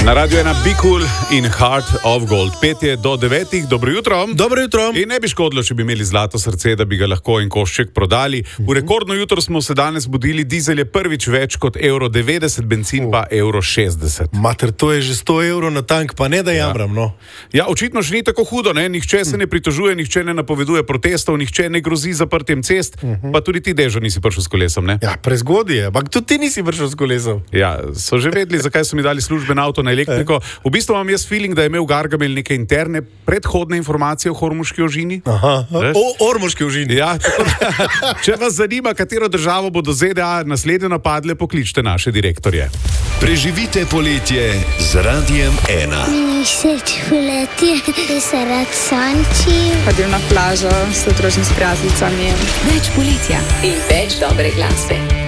Na radiju je na Be Cool in Heart of Gold. 5 do 9. Dobro jutro. Dobro jutro. In ne bi škodilo, če bi imeli zlato srce, da bi ga lahko en košček prodali. V rekordno jutro smo se danes budili, dizel je prvič več kot €90, benzin pa €60. Mater, to je že 100 evrov na tank, pa ne da jamram, no. Ja, očitno še ni tako hudo, ne? Nihče se ne pritožuje, nihče ne napoveduje protestov, nihče ne grozi zaprtjem cest, pa tudi ti, Dežo, nisi prišel s kolesom, ne? Ja, prezgodaj je, ampak tudi ti nisi prišel s kolesom. Ja, so že vedeli, zakaj so mi dali služben avto na elektriko. V bistvu imam jaz feeling, da je imel Gargamel neke interne predhodne informacije o Hormuški ožini. Aha, o Ormoški ožini. Ja, če vas zanima, katero državo bodo ZDA naslednje napadle, pokličte naše direktorje. Preživite poletje z Radijem 1. Všeč poletje, da se rad sonči. Hodim na plažo, se družim s prijateljicami. Več poletja in več dobre glasbe.